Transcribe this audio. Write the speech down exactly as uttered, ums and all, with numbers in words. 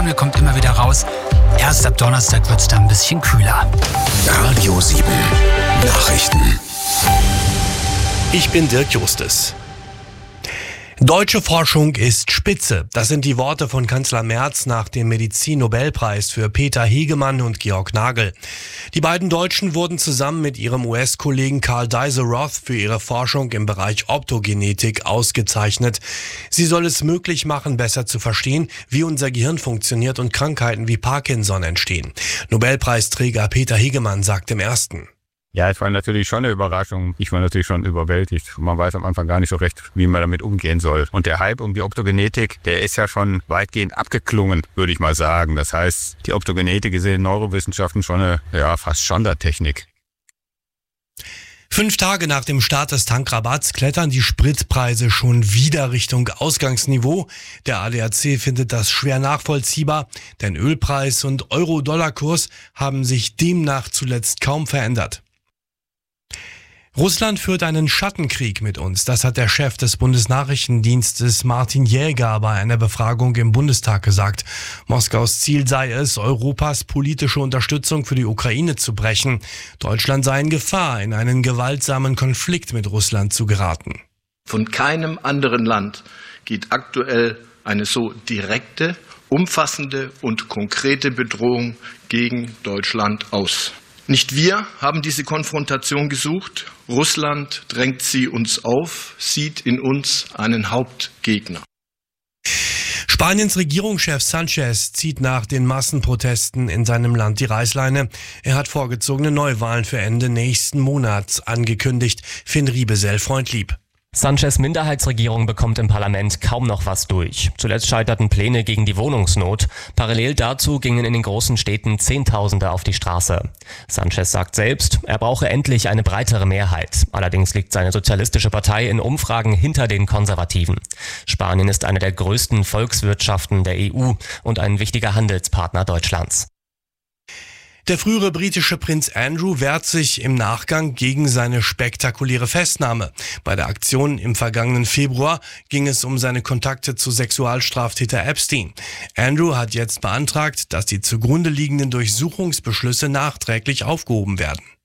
Sonne kommt immer wieder raus. Erst ab Donnerstag wird es dann ein bisschen kühler. Radio sieben Nachrichten. Ich bin Dirk Justus. Deutsche Forschung ist spitze. Das sind die Worte von Kanzler Merz nach dem Medizin-Nobelpreis für Peter Hegemann und Georg Nagel. Die beiden Deutschen wurden zusammen mit ihrem U S-Kollegen Carl Deiser-Roth für ihre Forschung im Bereich Optogenetik ausgezeichnet. Sie soll es möglich machen, besser zu verstehen, wie unser Gehirn funktioniert und Krankheiten wie Parkinson entstehen. Nobelpreisträger Peter Hegemann sagt im Ersten: Ja, es war natürlich schon eine Überraschung. Ich war natürlich schon überwältigt. Man weiß am Anfang gar nicht so recht, wie man damit umgehen soll. Und der Hype um die Optogenetik, der ist ja schon weitgehend abgeklungen, würde ich mal sagen. Das heißt, die Optogenetik ist in den Neurowissenschaften schon eine, ja, fast Sondertechnik. Fünf Tage nach dem Start des Tankrabatts klettern die Spritpreise schon wieder Richtung Ausgangsniveau. Der A D A C findet das schwer nachvollziehbar, denn Ölpreis und Euro-Dollar-Kurs haben sich demnach zuletzt kaum verändert. Russland führt einen Schattenkrieg mit uns. Das hat der Chef des Bundesnachrichtendienstes Martin Jäger bei einer Befragung im Bundestag gesagt. Moskaus Ziel sei es, Europas politische Unterstützung für die Ukraine zu brechen. Deutschland sei in Gefahr, in einen gewaltsamen Konflikt mit Russland zu geraten. Von keinem anderen Land geht aktuell eine so direkte, umfassende und konkrete Bedrohung gegen Deutschland aus. Nicht wir haben diese Konfrontation gesucht. Russland drängt sie uns auf, sieht in uns einen Hauptgegner. Spaniens Regierungschef Sanchez zieht nach den Massenprotesten in seinem Land die Reißleine. Er hat vorgezogene Neuwahlen für Ende nächsten Monats angekündigt. Finn Riebesell, Freundlieb. Sanchez' Minderheitsregierung bekommt im Parlament kaum noch was durch. Zuletzt scheiterten Pläne gegen die Wohnungsnot. Parallel dazu gingen in den großen Städten Zehntausende auf die Straße. Sanchez sagt selbst, er brauche endlich eine breitere Mehrheit. Allerdings liegt seine sozialistische Partei in Umfragen hinter den Konservativen. Spanien ist eine der größten Volkswirtschaften der E U und ein wichtiger Handelspartner Deutschlands. Der frühere britische Prinz Andrew wehrt sich im Nachgang gegen seine spektakuläre Festnahme. Bei der Aktion im vergangenen Februar ging es um seine Kontakte zu Sexualstraftäter Epstein. Andrew hat jetzt beantragt, dass die zugrunde liegenden Durchsuchungsbeschlüsse nachträglich aufgehoben werden.